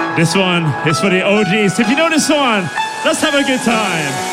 This one is for the OGs. If you know this one, let's have a good time.